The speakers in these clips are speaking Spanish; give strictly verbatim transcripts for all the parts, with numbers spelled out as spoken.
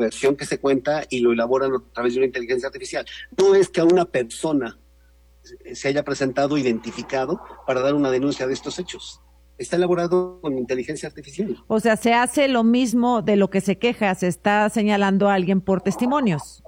versión que se cuenta y lo elaboran a través de una inteligencia artificial. No es que a una persona se haya presentado identificado para dar una denuncia de estos hechos. Está elaborado con inteligencia artificial. O sea, se hace lo mismo de lo que se queja, se está señalando a alguien por testimonios.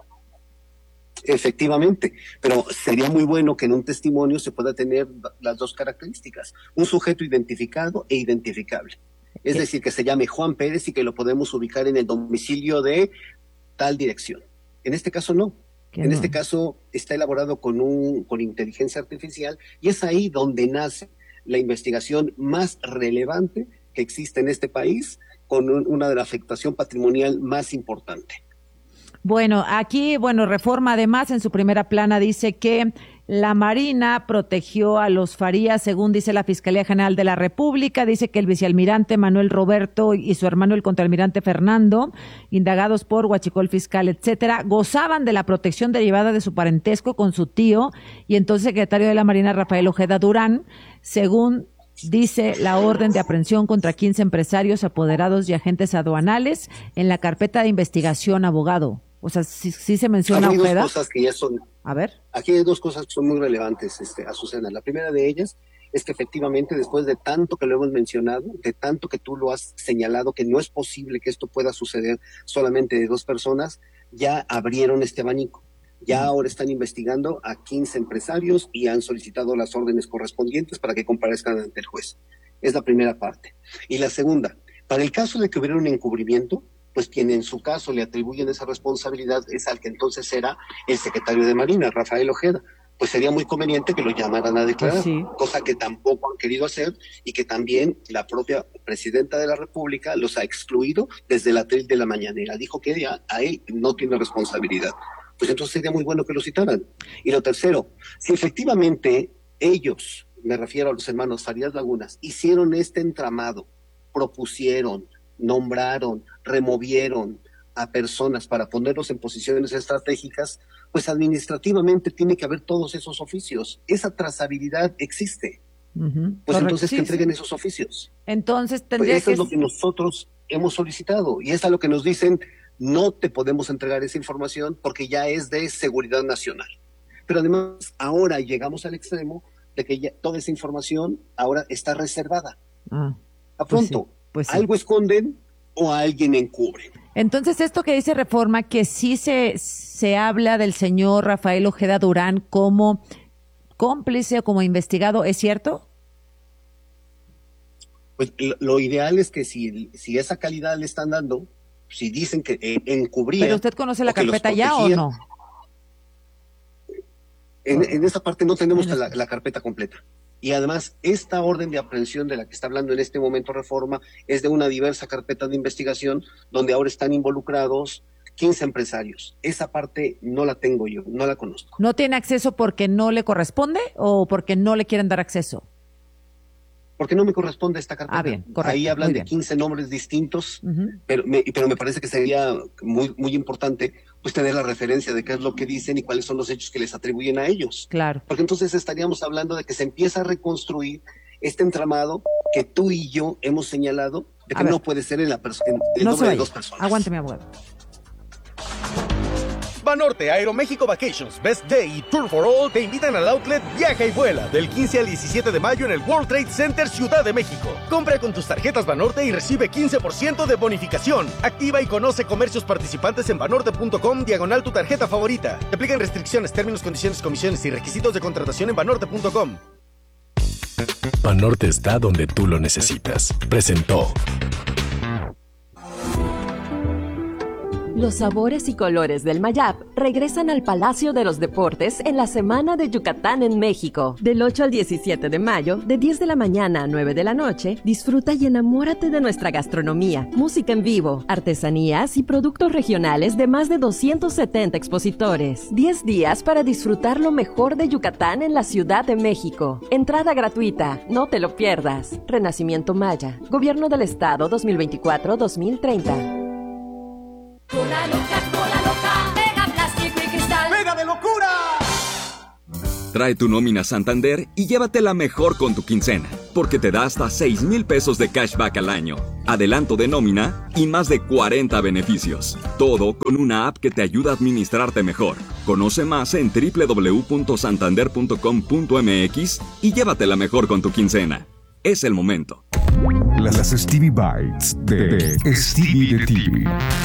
Efectivamente, pero sería muy bueno que en un testimonio se pueda tener las dos características, un sujeto identificado e identificable. Es decir, que se llame Juan Pérez y que lo podemos ubicar en el domicilio de tal dirección. En este caso no. En no. este caso está elaborado con un con inteligencia artificial y es ahí donde nace la investigación más relevante que existe en este país, con un, una de la afectación patrimonial más importante. Bueno, aquí, bueno, Reforma además en su primera plana dice que la Marina protegió a los Farías, según dice la Fiscalía General de la República. Dice que el vicealmirante Manuel Roberto y su hermano el contraalmirante Fernando, indagados por huachicol fiscal, etcétera, gozaban de la protección derivada de su parentesco con su tío y entonces secretario de la Marina Rafael Ojeda Durán, según dice la orden de aprehensión contra quince empresarios, apoderados y agentes aduanales en la carpeta de investigación, abogado. O sea, sí, sí se menciona Ojeda. Hay dos cosas que ya son... A ver. Aquí hay dos cosas que son muy relevantes, este, Azucena. La primera de ellas es que efectivamente después de tanto que lo hemos mencionado, de tanto que tú lo has señalado, que no es posible que esto pueda suceder solamente de dos personas, ya abrieron este abanico. Ya ahora están investigando a quince empresarios y han solicitado las órdenes correspondientes para que comparezcan ante el juez. Es la primera parte. Y la segunda, para el caso de que hubiera un encubrimiento, pues quien en su caso le atribuyen esa responsabilidad es al que entonces era el secretario de Marina, Rafael Ojeda. Pues sería muy conveniente que lo llamaran a declarar, pues sí. Cosa que tampoco han querido hacer y que también la propia presidenta de la República los ha excluido desde el atril de la mañanera. Dijo que ella, a él no tiene responsabilidad. Pues entonces sería muy bueno que lo citaran. Y lo tercero, si efectivamente ellos, me refiero a los hermanos Farías Lagunas, hicieron este entramado, propusieron, nombraron, removieron a personas para ponerlos en posiciones estratégicas, pues administrativamente tiene que haber todos esos oficios. Esa trazabilidad existe. Uh-huh. Pues Correcto. Entonces sí, que entreguen sí. esos oficios. Entonces tendría pues eso que... es lo que nosotros hemos solicitado y es a lo que nos dicen, no te podemos entregar esa información porque ya es de seguridad nacional. Pero además ahora llegamos al extremo de que ya toda esa información ahora está reservada. Ah, a pronto, pues sí, pues sí. Algo esconden o a alguien encubren. Entonces, esto que dice Reforma, que sí se, se habla del señor Rafael Ojeda Durán como cómplice o como investigado, ¿es cierto? Pues lo, lo ideal es que si, si esa calidad le están dando, si dicen que eh, encubría... ¿Pero usted conoce la carpeta ya o no? En, en esa parte no tenemos la, la carpeta completa. Y además, esta orden de aprehensión de la que está hablando en este momento Reforma es de una diversa carpeta de investigación donde ahora están involucrados quince empresarios. Esa parte no la tengo yo, no la conozco. ¿No tiene acceso porque no le corresponde o porque no le quieren dar acceso? Porque no me corresponde esta carpeta. Ah, bien, correcto. Ahí hablan Muy de bien. quince nombres distintos, Uh-huh. pero, me, pero me parece que sería muy, muy importante pues tener la referencia de qué es lo que dicen y cuáles son los hechos que les atribuyen a ellos. Claro. Porque entonces estaríamos hablando de que se empieza a reconstruir este entramado que tú y yo hemos señalado de que no puede ser en la persona en el no nombre de dos personas. Aguánteme, abogado. Banorte, Aeroméxico Vacations, Best Day y Tour for All te invitan al outlet Viaja y Vuela del quince al diecisiete de mayo en el World Trade Center Ciudad de México. Compra con tus tarjetas Banorte y recibe quince por ciento de bonificación. Activa y conoce comercios participantes en banorte punto com diagonal tu tarjeta favorita. Te aplican restricciones, términos, condiciones, comisiones y requisitos de contratación en banorte punto com. Banorte está donde tú lo necesitas. Presentó. Los sabores y colores del Mayab regresan al Palacio de los Deportes en la Semana de Yucatán en México. Del ocho al diecisiete de mayo, de diez de la mañana a nueve de la noche, disfruta y enamórate de nuestra gastronomía, música en vivo, artesanías y productos regionales de más de doscientos setenta expositores. diez días para disfrutar lo mejor de Yucatán en la Ciudad de México. Entrada gratuita, no te lo pierdas. Renacimiento Maya, Gobierno del Estado dos mil veinticuatro a dos mil treinta. Cola loca, cola loca, pega plástico y cristal. ¡Pega de locura! Trae tu nómina Santander y llévatela mejor con tu quincena. porque te da hasta seis mil pesos de cashback al año, adelanto de nómina y más de cuarenta beneficios. Todo con una app que te ayuda a administrarte mejor. Conoce más en doble u doble u doble u punto santander punto com punto m x y llévatela mejor con tu quincena. Es el momento. Las Stevie Bites de, de Stevie de T V.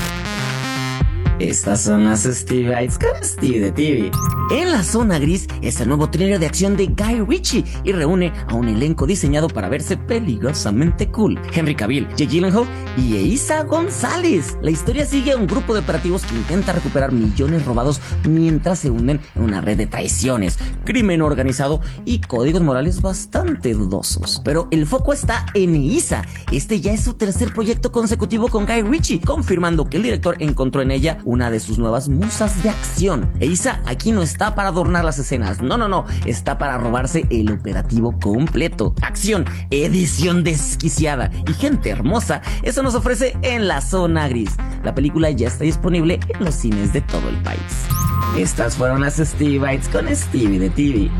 Estas son las Stevie Bites con Stevie de T V. En la zona gris es el nuevo thriller de acción de Guy Ritchie y reúne a un elenco diseñado para verse peligrosamente cool. Henry Cavill, Jake Gyllenhaal y Eiza González. La historia sigue a un grupo de operativos que intenta recuperar millones robados mientras se hunden en una red de traiciones, crimen organizado y códigos morales bastante dudosos. Pero el foco está en Eiza. Este ya es su tercer proyecto consecutivo con Guy Ritchie, confirmando que el director encontró en ella una de sus nuevas musas de acción. Eiza aquí no está para adornar las escenas, no, no, no, está para robarse el operativo completo. Acción, edición desquiciada y gente hermosa, eso nos ofrece En la Zona Gris. La película ya está disponible en los cines de todo el país. Estas fueron las Stevie Bites con Stevie de T V.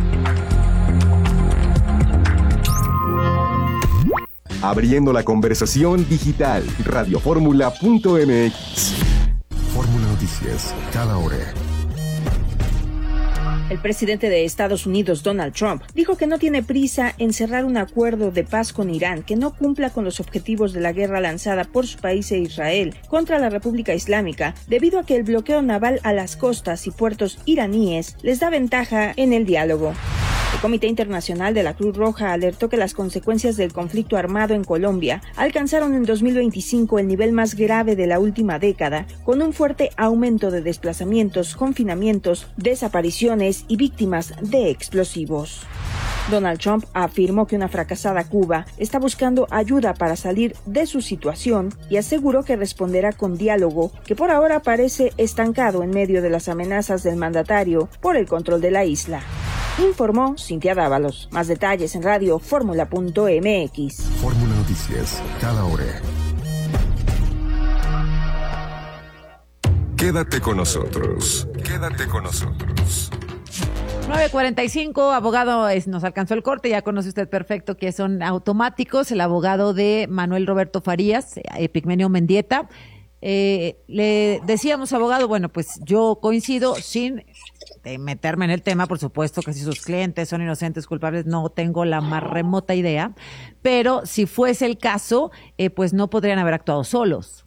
Abriendo la conversación digital, radioformula punto m x. Fórmula Noticias, cada hora. El presidente de Estados Unidos, Donald Trump, dijo que no tiene prisa en cerrar un acuerdo de paz con Irán que no cumpla con los objetivos de la guerra lanzada por su país e Israel contra la República Islámica, debido a que el bloqueo naval a las costas y puertos iraníes les da ventaja en el diálogo. El Comité Internacional de la Cruz Roja alertó que las consecuencias del conflicto armado en Colombia alcanzaron en dos mil veinticinco el nivel más grave de la última década, con un fuerte aumento de desplazamientos, confinamientos, desapariciones y víctimas de explosivos. Donald Trump afirmó que una fracasada Cuba está buscando ayuda para salir de su situación y aseguró que responderá con diálogo, que por ahora parece estancado en medio de las amenazas del mandatario por el control de la isla. Informó Cintia Dávalos. Más detalles en radio fórmula punto m x. Fórmula Noticias, cada hora. Quédate con nosotros. Quédate con nosotros. nueve cuarenta y cinco, abogado, es, nos alcanzó el corte, ya conoce usted perfecto que son automáticos, el abogado de Manuel Roberto Farías, Epigmenio Mendieta. Eh, le decíamos, abogado, bueno, pues yo coincido sin de meterme en el tema, por supuesto que si sus clientes son inocentes, culpables, no tengo la más remota idea, pero si fuese el caso, eh, pues no podrían haber actuado solos.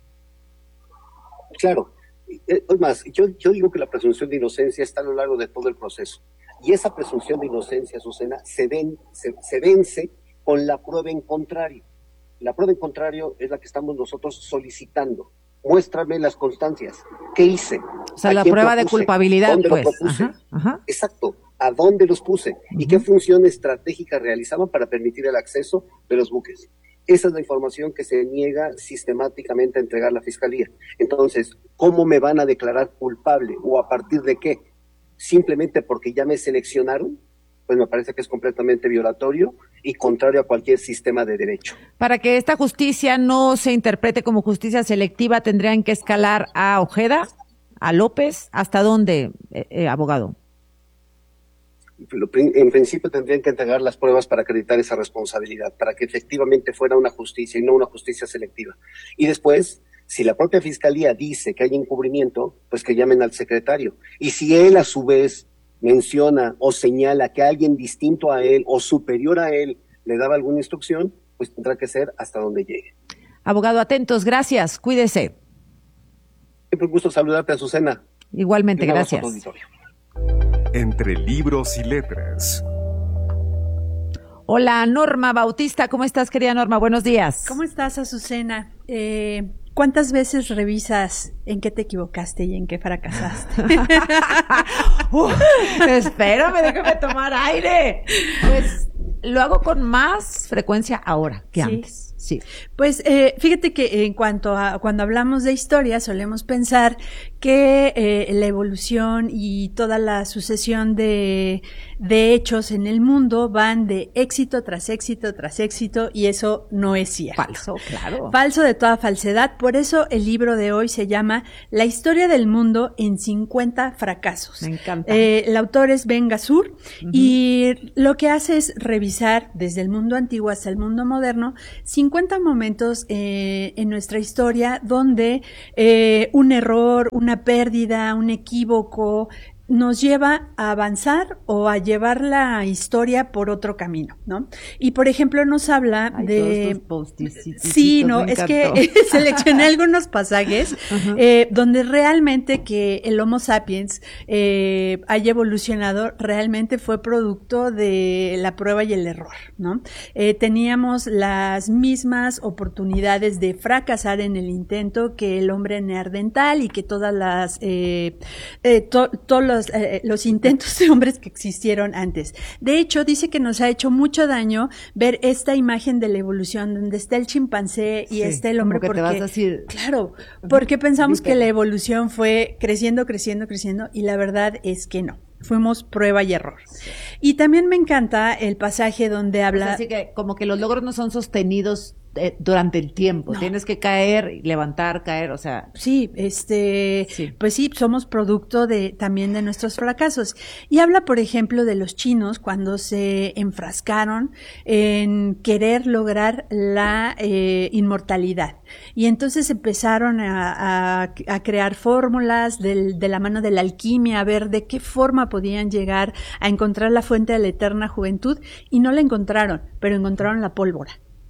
Claro, es más, yo, yo digo que la presunción de inocencia está a lo largo de todo el proceso, y esa presunción de inocencia, Azucena, se, ven, se, se vence con la prueba en contrario. La prueba en contrario es la que estamos nosotros solicitando. Muéstrame las constancias. ¿Qué hice? O sea, la prueba propuse? de culpabilidad, ¿Dónde pues. Lo propuse? Ajá, ajá. Exacto. ¿A dónde los puse? Uh-huh. ¿Y qué función estratégica realizaban para permitir el acceso de los buques? Esa es la información que se niega sistemáticamente a entregar la Fiscalía. Entonces, ¿cómo me van a declarar culpable? ¿O a partir de qué? ¿Simplemente porque ya me seleccionaron? Pues me parece que es completamente violatorio y contrario a cualquier sistema de derecho. Para que esta justicia no se interprete como justicia selectiva, ¿tendrían que escalar a Ojeda, a López? ¿Hasta dónde, eh, eh, abogado? En principio tendrían que entregar las pruebas para acreditar esa responsabilidad, para que efectivamente fuera una justicia y no una justicia selectiva. Y después, si la propia Fiscalía dice que hay encubrimiento, pues que llamen al secretario. Y si él a su vez menciona o señala que alguien distinto a él o superior a él le daba alguna instrucción, pues tendrá que ser hasta donde llegue. Abogado, atentos, gracias, cuídese. Siempre un gusto saludarte, Azucena. Igualmente, gracias. Entre libros y letras. Hola, Norma Bautista, ¿cómo estás, querida Norma? Buenos días. ¿Cómo estás, Azucena? Eh... ¿Cuántas veces revisas en qué te equivocaste y en qué fracasaste? uh, espérame, déjame tomar aire. Pues lo hago con más frecuencia ahora que sí, antes. Sí. Pues eh, fíjate que en cuanto a cuando hablamos de historia solemos pensar que eh, la evolución y toda la sucesión de, de hechos en el mundo van de éxito tras éxito tras éxito y eso no es cierto. Falso, claro. Falso de toda falsedad. Por eso el libro de hoy se llama La historia del mundo en cincuenta fracasos. Me encanta. Eh, el autor es Ben Gassur uh-huh. y lo que hace es revisar desde el mundo antiguo hasta el mundo moderno cincuenta momentos eh, en nuestra historia donde eh, un error, una pérdida, un equívoco nos lleva a avanzar o a llevar la historia por otro camino, ¿no? Y por ejemplo nos habla Ay, de... Sí, sí, no, es que seleccioné algunos pasajes uh-huh. eh, donde realmente que el Homo sapiens eh, haya evolucionado realmente fue producto de la prueba y el error, ¿no? Eh, teníamos las mismas oportunidades de fracasar en el intento que el hombre neandertal y que todas las... Eh, eh, to, todos los Los, eh, los intentos de hombres que existieron antes. De hecho, dice que nos ha hecho mucho daño ver esta imagen de la evolución donde está el chimpancé y sí, está el hombre como que porque, te vas a decir, claro, porque pensamos que la evolución fue creciendo, creciendo, creciendo y la verdad es que no. Fuimos prueba y error. Y también me encanta el pasaje donde habla... O sea, así que como que los logros no son sostenidos eh, durante el tiempo. No. Tienes que caer, levantar, caer, o sea... Sí, este... Sí. Pues sí, somos producto de también de nuestros fracasos. Y habla, por ejemplo, de los chinos cuando se enfrascaron en querer lograr la eh, inmortalidad. Y entonces empezaron a, a, a crear fórmulas de, de la mano de la alquimia, a ver de qué forma podían llegar a encontrar la fuente de la eterna juventud y no la encontraron, pero encontraron la pólvora.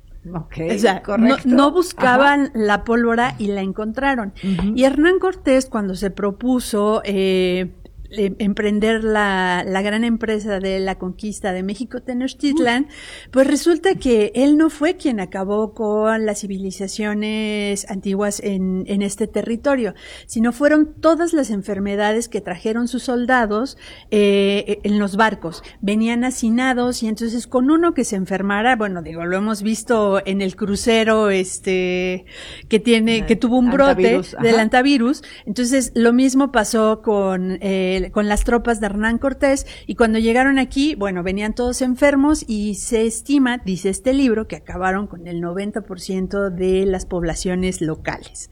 Okay, o sea, no, no buscaban Ajá. la pólvora y la encontraron. Uh-huh. Y Hernán Cortés, cuando se propuso eh, eh, emprender la, la gran empresa de la conquista de México, Tenochtitlan, uh. pues resulta que él no fue quien acabó con las civilizaciones antiguas en, en este territorio, sino fueron todas las enfermedades que trajeron sus soldados eh, en los barcos. Venían hacinados y entonces con uno que se enfermara, bueno, digo, lo hemos visto en el crucero este que tiene, que tuvo un brote antivirus, del antivirus. Entonces, lo mismo pasó con eh, con las tropas de Hernán Cortés y cuando llegaron aquí, bueno, venían todos enfermos y se estima, dice este libro, que acabaron con el noventa por ciento de las poblaciones locales.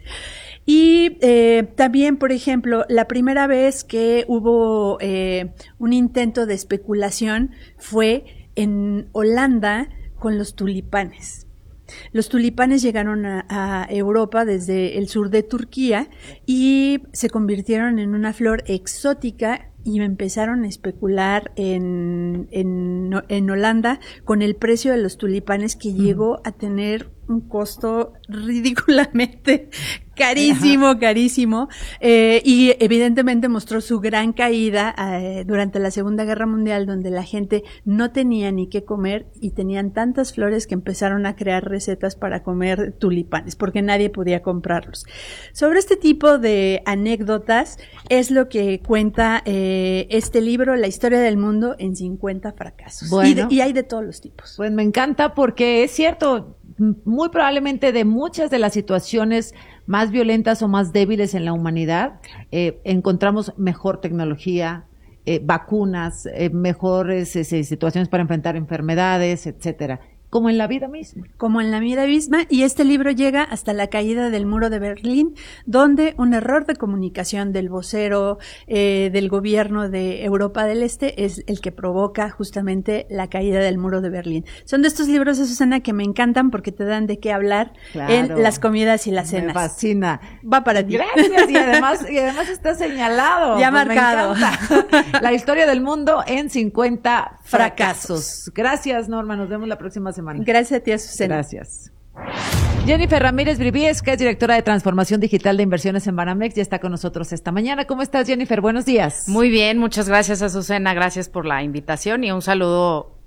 Y eh, también, por ejemplo, la primera vez que hubo eh, un intento de especulación fue en Holanda con los tulipanes. Los tulipanes llegaron a, a Europa desde el sur de Turquía y se convirtieron en una flor exótica y empezaron a especular en, en, en Holanda con el precio de los tulipanes que llegó a tener un costo ridículamente carísimo, Ajá. carísimo, eh, y evidentemente mostró su gran caída eh, durante la Segunda Guerra Mundial, donde la gente no tenía ni qué comer y tenían tantas flores que empezaron a crear recetas para comer tulipanes, porque nadie podía comprarlos. Sobre este tipo de anécdotas es lo que cuenta eh, este libro, La historia del mundo en cincuenta fracasos. Bueno, y, de, y hay de todos los tipos. Pues me encanta porque es cierto, muy probablemente de muchas de las situaciones más violentas o más débiles en la humanidad, eh, encontramos mejor tecnología, eh, vacunas, eh, mejores eh, situaciones para enfrentar enfermedades, etcétera. Como en la vida misma. Como en la vida misma, y este libro llega hasta la caída del muro de Berlín, donde un error de comunicación del vocero eh, del gobierno de Europa del Este es el que provoca justamente la caída del muro de Berlín. Son de estos libros, Susana, que me encantan porque te dan de qué hablar claro, en las comidas y las cenas. Me fascina. Va para ti. Gracias, y además, y además está señalado. Ya pues marcado. La historia del mundo en cincuenta fracasos. Gracias, Norma. Nos vemos la próxima semana. Gracias a ti, Azucena. Gracias. Jennifer Ramírez Brivies, que es directora de Transformación Digital de Inversiones en Banamex, ya está con nosotros esta mañana. ¿Cómo estás, Jennifer? Buenos días. Muy bien, muchas gracias, Azucena. Gracias por la invitación y un saludo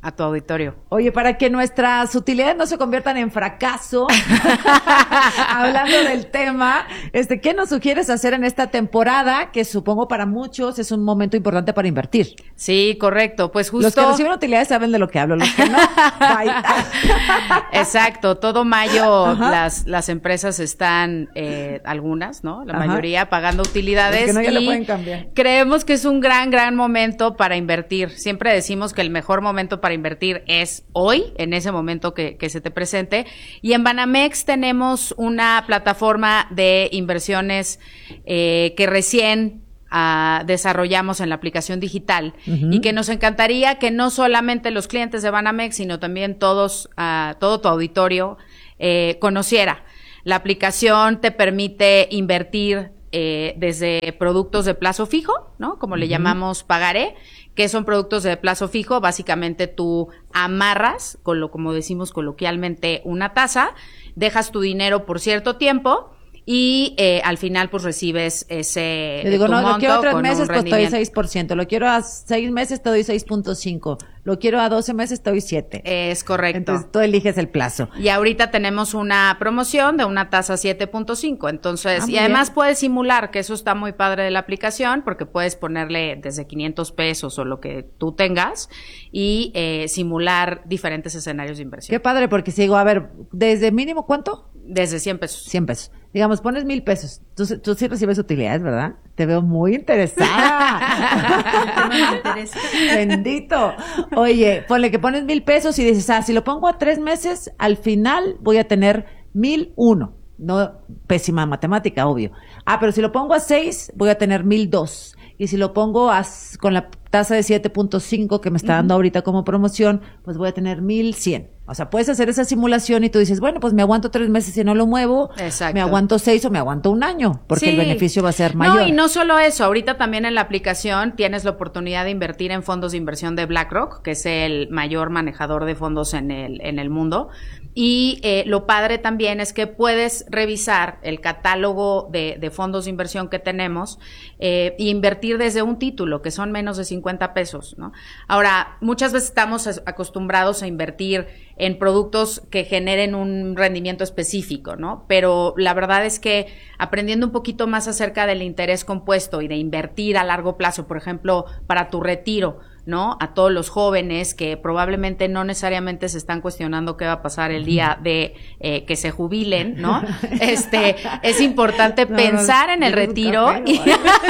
a tu auditorio. Oye, para que nuestras utilidades no se conviertan en fracaso, hablando del tema, este, ¿qué nos sugieres hacer en esta temporada? Que supongo para muchos es un momento importante para invertir. Sí, correcto. Pues justo. Los que reciben utilidades saben de lo que hablo, los que no, bye. Exacto. Todo mayo las, las empresas están, eh, algunas, ¿no? La Ajá. mayoría pagando utilidades. Los que no, ya y le pueden cambiar. Creemos que es un gran, gran momento para invertir. Siempre decimos que el mejor momento para invertir es hoy, en ese momento que, que se te presente. Y en Banamex tenemos una plataforma de inversiones eh, que recién uh, desarrollamos en la aplicación digital uh-huh. y que nos encantaría que no solamente los clientes de Banamex, sino también todos, uh, todo tu auditorio eh, conociera. La aplicación te permite invertir eh, desde productos de plazo fijo, ¿no? Como uh-huh. le llamamos pagaré, que son productos de plazo fijo. Básicamente tú amarras, con lo, como decimos coloquialmente, una tasa, dejas tu dinero por cierto tiempo y eh, al final pues recibes ese Yo digo, tu no, monto lo quiero a tres meses, pues te doy rendimiento. seis por ciento. Lo quiero a seis meses, te doy seis punto cinco. Lo quiero a doce meses, te doy siete. Es correcto. Entonces tú eliges el plazo. Y ahorita tenemos una promoción de una tasa siete punto cinco. Entonces, ah, y además bien. puedes simular, que eso está muy padre de la aplicación, porque puedes ponerle desde quinientos pesos o lo que tú tengas y eh, simular diferentes escenarios de inversión. Qué padre, porque si digo, a ver, ¿desde mínimo cuánto? Desde cien pesos. cien pesos. Digamos, pones mil pesos. Tú, tú sí recibes utilidades, ¿verdad? Te veo muy interesada. Bendito. Oye, ponle que pones mil pesos y dices, ah, si lo pongo a tres meses, al final voy a tener mil uno. No, pésima matemática, obvio. Ah, pero si lo pongo a seis, voy a tener mil dos. Y si lo pongo a, con la tasa de siete punto cinco que me está dando uh-huh. ahorita como promoción, pues voy a tener mil cien. O sea, puedes hacer esa simulación y tú dices, bueno, pues me aguanto tres meses y no lo muevo. Exacto. Me aguanto seis o me aguanto un año, porque sí. el beneficio va a ser mayor. No, y no solo eso, ahorita también en la aplicación tienes la oportunidad de invertir en fondos de inversión de BlackRock, que es el mayor manejador de fondos en el, en el mundo. Y eh, lo padre también es que puedes revisar el catálogo de, de fondos de inversión que tenemos eh, e invertir desde un título, que son menos de cincuenta pesos, ¿no? Ahora, muchas veces estamos acostumbrados a invertir en productos que generen un rendimiento específico, ¿no? Pero la verdad es que aprendiendo un poquito más acerca del interés compuesto y de invertir a largo plazo, por ejemplo, para tu retiro, ¿no? A todos los jóvenes que probablemente no necesariamente se están cuestionando qué va a pasar el día de eh, que se jubilen, ¿no? Este, es importante no, pensar no, en el retiro café, y,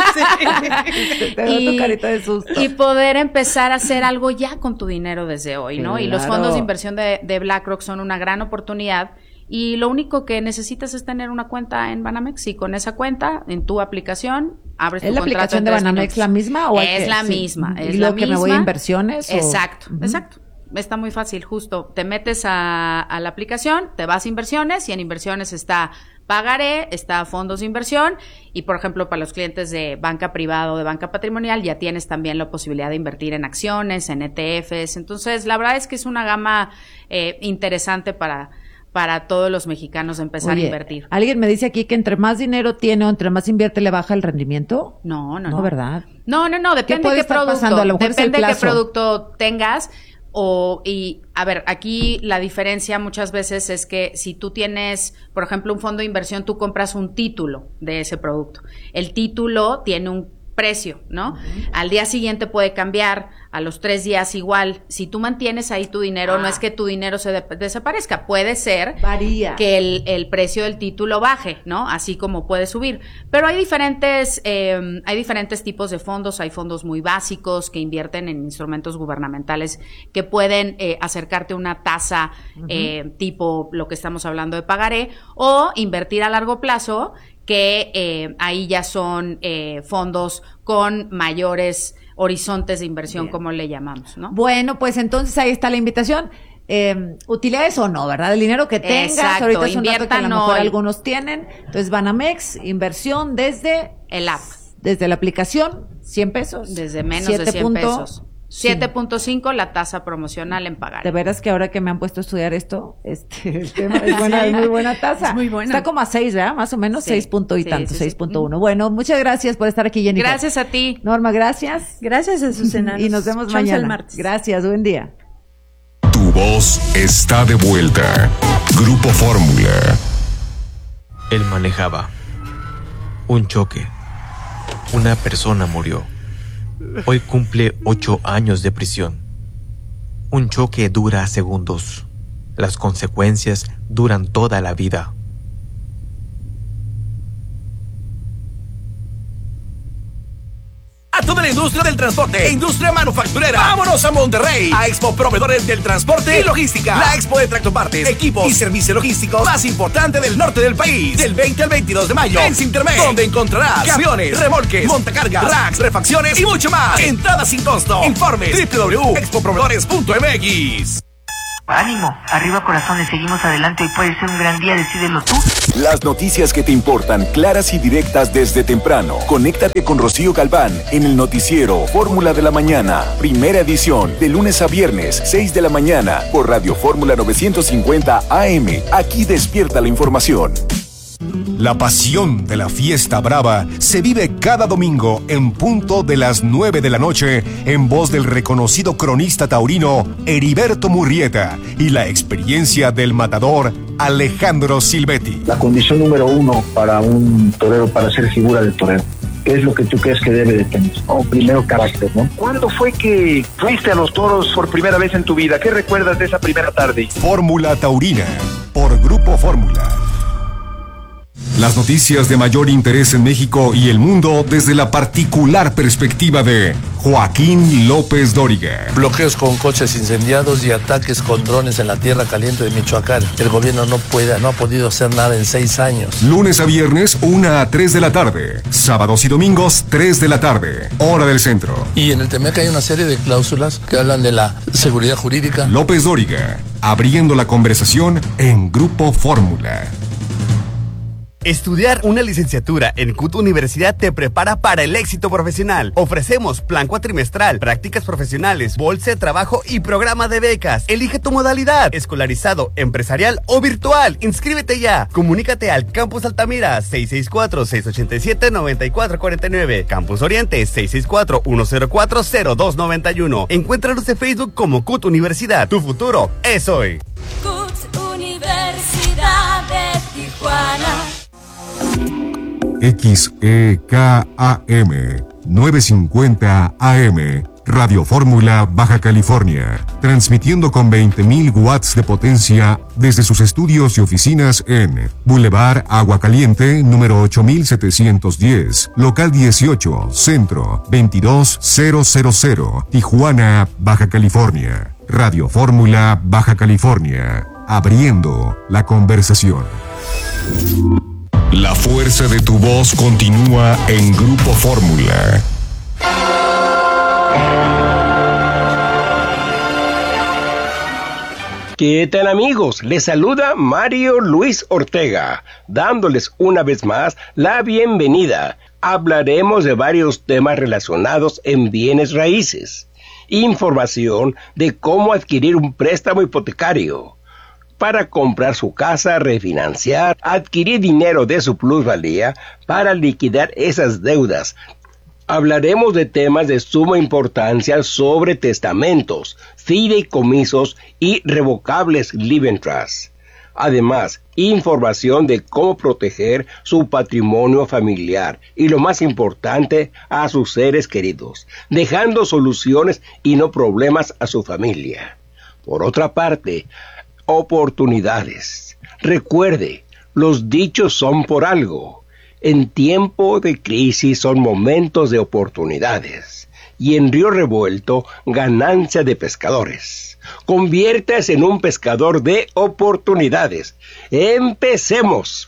sí. Te y, tu carita de susto. y poder empezar a hacer algo ya con tu dinero desde hoy, ¿no? Claro. Y los fondos de inversión de, de BlackRock son una gran oportunidad. Y lo único que necesitas es tener una cuenta en Banamex y con esa cuenta en tu aplicación abres tu ¿Es la contrato aplicación de Banamex minutos. La misma o es que, la sí. misma es y la lo que misma. me voy a inversiones o... exacto uh-huh. exacto está muy fácil, justo te metes a, a la aplicación, te vas a inversiones y en inversiones está pagaré, está fondos de inversión y por ejemplo para los clientes de banca privada o de banca patrimonial ya tienes también la posibilidad de invertir en acciones, en E T Fs. Entonces la verdad es que es una gama eh, interesante para para todos los mexicanos empezar Oye, a invertir. ¿Alguien me dice aquí que entre más dinero tiene o entre más invierte le baja el rendimiento? No, no, no. No, ¿verdad? No, no, no, depende de qué producto, a lo mejor depende de qué producto tengas o y a ver, aquí la diferencia muchas veces es que si tú tienes, por ejemplo, un fondo de inversión, tú compras un título de ese producto. El título tiene un precio, ¿no? Uh-huh. Al día siguiente puede cambiar, a los tres días igual. Si tú mantienes ahí tu dinero, ah. no es que tu dinero se de- desaparezca, puede ser Varía. que el, el precio del título baje, ¿no? Así como puede subir. Pero hay diferentes, eh, hay diferentes tipos de fondos, hay fondos muy básicos que invierten en instrumentos gubernamentales que pueden eh, acercarte a una tasa uh-huh. eh, tipo lo que estamos hablando de pagaré, o invertir a largo plazo, que eh, ahí ya son eh, fondos con mayores horizontes de inversión, Bien. Como le llamamos, ¿no? Bueno, pues entonces ahí está la invitación. Eh, utilidades o no, ¿verdad? El dinero que tengas, Exacto, ahorita es un dato que a lo mejor hoy. algunos tienen. Entonces, Banamex, inversión desde el app. Desde la aplicación, cien pesos. Desde menos de cien pesos. siete punto cinco la tasa promocional en pagar. De veras que ahora que me han puesto a estudiar esto, este, el tema es, buena, sí, es muy buena tasa. Es muy buena. Está como a seis, ¿verdad? Más o menos, sí, seis punto y sí, tanto, sí, seis sí. punto uno. Bueno, muchas gracias por estar aquí, Jennifer. Gracias a ti. Norma, gracias. Gracias, Azucena. Y nos vemos Chance mañana. el martes. Gracias, buen día. Tu voz está de vuelta. Grupo Fórmula. Él manejaba. Un choque. Una persona murió. Hoy cumple ocho años de prisión. Un choque dura segundos. Las consecuencias duran toda la vida. A toda la industria del transporte e industria manufacturera, vámonos a Monterrey, a Expo Proveedores del Transporte y Logística, la expo de tractopartes, equipos y servicios logísticos más importante del norte del país, del veinte al veintidós de mayo, en Sintermex, donde encontrarás camiones, remolques, montacargas, racks, refacciones y mucho más. Entrada sin costo. Informe doble u doble u doble u punto expo proveedores punto m x. Ánimo, arriba corazones, seguimos adelante y puede ser un gran día, decídelo tú. Las noticias que te importan, claras y directas desde temprano. Conéctate con Rocío Galván en el noticiero Fórmula de la Mañana. Primera edición, de lunes a viernes, seis de la mañana, por Radio Fórmula novecientos cincuenta A M. Aquí despierta la información. La pasión de la fiesta brava se vive cada domingo en punto de las nueve de la noche en voz del reconocido cronista taurino Heriberto Murrieta y la experiencia del matador Alejandro Silvetti. La condición número uno para un torero, para ser figura de torero, ¿qué es lo que tú crees que debe de tener? Oh, primero, carácter, ¿no? ¿Cuándo fue que fuiste a los toros por primera vez en tu vida? ¿Qué recuerdas de esa primera tarde? Fórmula Taurina, por Grupo Fórmula. Las noticias de mayor interés en México y el mundo desde la particular perspectiva de Joaquín López Dóriga. Bloqueos con coches incendiados y ataques con drones en la tierra caliente de Michoacán. El gobierno no puede, no ha podido hacer nada en seis años. Lunes a viernes, una a tres de la tarde. Sábados y domingos, tres de la tarde. Hora del centro. Y en el Temec hay una serie de cláusulas que hablan de la seguridad jurídica. López Dóriga, abriendo la conversación en Grupo Fórmula. Estudiar una licenciatura en C U T Universidad te prepara para el éxito profesional. Ofrecemos plan cuatrimestral, prácticas profesionales, bolsa de trabajo y programa de becas. Elige tu modalidad, escolarizado, empresarial o virtual. Inscríbete ya. Comunícate al Campus Altamira seis seis cuatro, seis ocho siete, nueve cuatro cuatro nueve. Campus Oriente seis seis cuatro, uno cero cuatro, cero dos nueve uno. Encuéntranos en Facebook como C U T Universidad. Tu futuro es hoy. C U T Universidad de Tijuana. X E K A M novecientos cincuenta A M, Radio Fórmula Baja California, transmitiendo con veinte mil watts de potencia desde sus estudios y oficinas en Boulevard Agua Caliente, número ocho mil setecientos diez, local dieciocho, centro, veintidós mil, Tijuana, Baja California. Radio Fórmula Baja California, abriendo la conversación. La fuerza de tu voz continúa en Grupo Fórmula. ¿Qué tal, amigos? Les saluda Mario Luis Ortega, dándoles una vez más la bienvenida. Hablaremos de varios temas relacionados en bienes raíces, información de cómo adquirir un préstamo hipotecario para comprar su casa, refinanciar, adquirir dinero de su plusvalía para liquidar esas deudas. Hablaremos de temas de suma importancia sobre testamentos, fideicomisos y revocables living trusts. Además, información de cómo proteger su patrimonio familiar y, lo más importante, a sus seres queridos, dejando soluciones y no problemas a su familia. Por otra parte, oportunidades. Recuerde, los dichos son por algo. En tiempo de crisis son momentos de oportunidades. Y en Río Revuelto, ganancia de pescadores. Conviértase en un pescador de oportunidades. ¡Empecemos!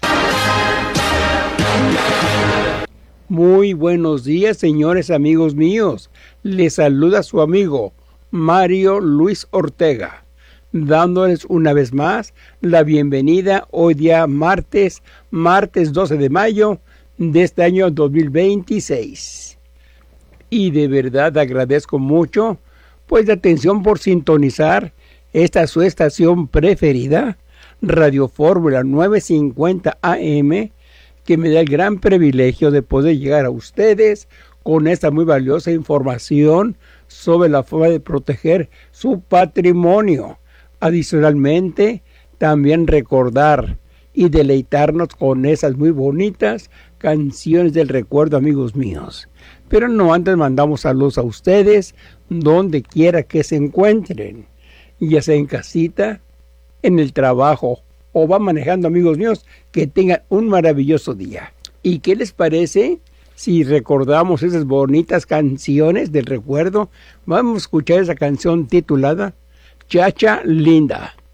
Muy buenos días, señores amigos míos. Les saluda su amigo Mario Luis Ortega, dándoles una vez más la bienvenida hoy día martes, martes doce de mayo de este año dos mil veintiséis. Y de verdad agradezco mucho pues la atención por sintonizar esta su estación preferida, Radio Fórmula novecientos cincuenta A M, que me da el gran privilegio de poder llegar a ustedes con esta muy valiosa información sobre la forma de proteger su patrimonio. Adicionalmente, también recordar y deleitarnos con esas muy bonitas canciones del recuerdo, amigos míos. Pero no antes mandamos saludos a ustedes, donde quiera que se encuentren, ya sea en casita, en el trabajo o va manejando, amigos míos, que tengan un maravilloso día. ¿Y qué les parece si recordamos esas bonitas canciones del recuerdo? Vamos a escuchar esa canción titulada Chacha Linda.